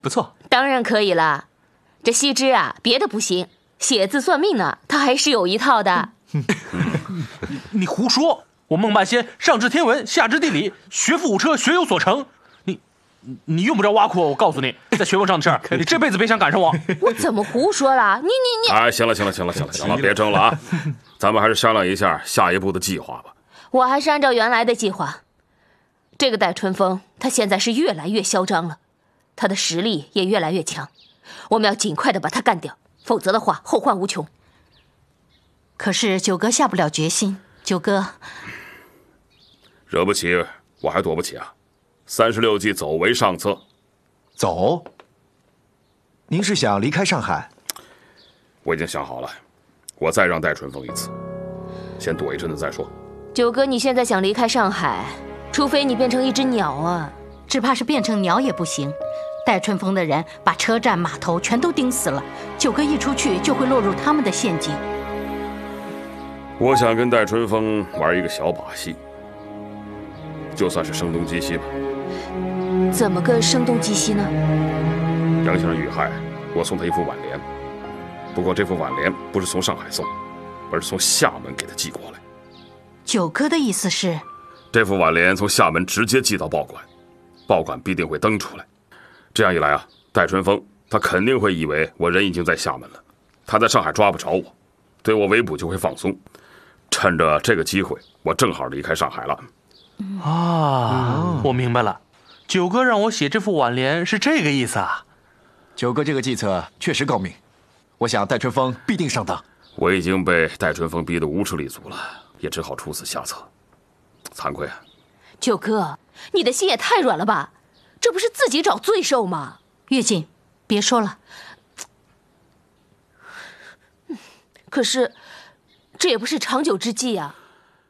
不错。 当然可以了。这羲之啊，别的不行，写字算命呢，他还是有一套的。 你胡说！我孟半仙上知天文，下知地理，学富五车，学有所成。你用不着挖苦我，我告诉你，在学问上的事儿，你这辈子别想赶上我。 我怎么胡说了？你！ 哎，行了，别争了啊！咱们还是商量一下下一步的计划吧。 我还是按照原来的计划。这个戴春风，他现在是越来越嚣张了，他的实力也越来越强，我们要尽快的把他干掉，否则的话后患无穷。 可是九哥下不了决心，九哥惹不起，我还躲不起啊！36计走为上策。 走？您是想离开上海？ 我已经想好了，我再让戴春风一次，先躲一阵子再说。 九哥，你现在想离开上海，除非你变成一只鸟啊！ 只怕是变成鸟也不行。戴春风的人把车站码头全都盯死了，九哥一出去就会落入他们的陷阱。 我想跟戴春风玩一个小把戏，就算是声东击西吧。 怎么个声东击西呢？ 杨先生遇害，我送他一副挽联，不过这副挽联不是从上海送，而是从厦门给他寄过来。 九哥的意思是， 这副挽联从厦门直接寄到报馆，报馆必定会登出来。这样一来啊，戴春风他肯定会以为我人已经在厦门了，他在上海抓不着我，对我围捕就会放松。趁着这个机会，我正好离开上海了。 我明白了，九哥让我写这副挽联是这个意思啊。 九哥这个计策确实高明，我想戴春风必定上当。 我已经被戴春风逼得无处立足了，也只好出此下策，惭愧啊。 九哥，你的心也太软了吧，这不是自己找罪受吗？ 月锦，别说了。 可是这也不是长久之计啊。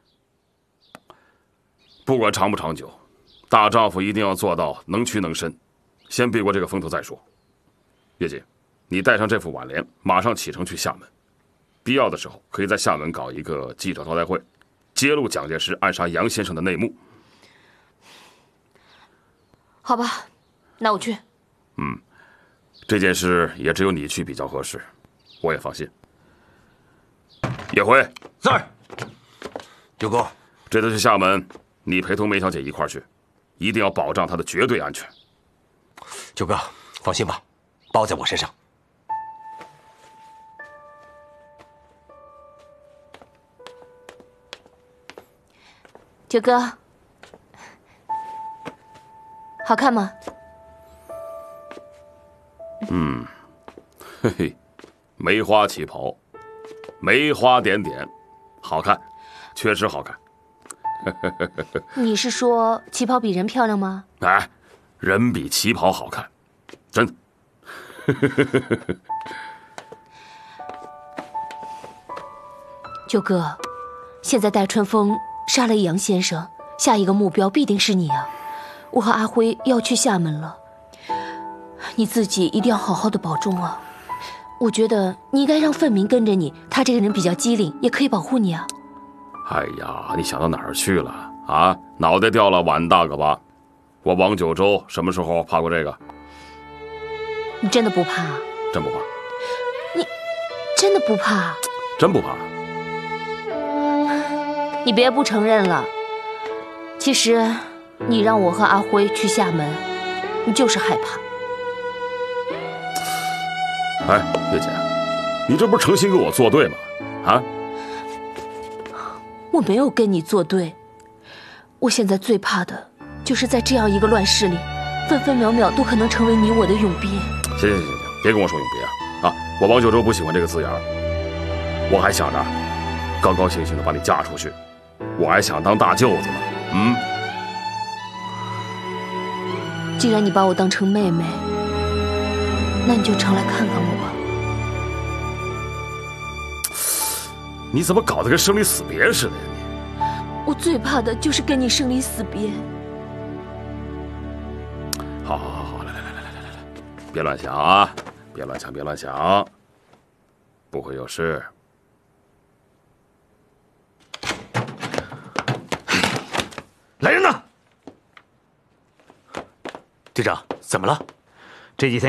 不管长不长久，大丈夫一定要做到能屈能伸，先避过这个风头再说。月锦，你带上这副挽联，马上启程去厦门，必要的时候可以在厦门搞一个记者招待会，揭露蒋介石暗杀杨先生的内幕。 好吧，那我去。 这件事也只有你去比较合适，我也放心。叶辉， 在。九哥， 这次去厦门，你陪同梅小姐一块儿去，一定要保障她的绝对安全。 九哥，放心吧，包在我身上。 九哥，好看吗？ 嘿嘿，梅花旗袍，梅花点点，好看，确实好看。 你是说旗袍比人漂亮吗？ 哎，人比旗袍好看，真的。 九哥，现在戴春风杀了杨先生，下一个目标必定是你啊！我和阿辉要去厦门了，你自己一定要好好的保重啊！我觉得你应该让奋明跟着你，他这个人比较机灵，也可以保护你啊。 哎呀，你想到哪儿去了啊？脑袋掉了碗大个吧？我王九州什么时候怕过这个？ 你真的不怕？ 真不怕。 你真的不怕？ 真不怕。 你别不承认了。其实，你让我和阿辉去厦门，你就是害怕。 哎，月姐，你这不是诚心跟我作对吗？啊？ 我没有跟你作对，我现在最怕的就是在这样一个乱世里，分分秒秒都可能成为你我的永别。 行，别跟我说永别啊！我王九州不喜欢这个字眼儿，我还想着高高兴兴的把你嫁出去，我还想当大舅子呢。 既然你把我当成妹妹，那你就常来看看我吧。 你怎么搞得跟生离死别似的呀你？ 我最怕的就是跟你生离死别。 好，来，别乱想啊！别乱想，不会有事。 来人呐！队长，怎么了？这几天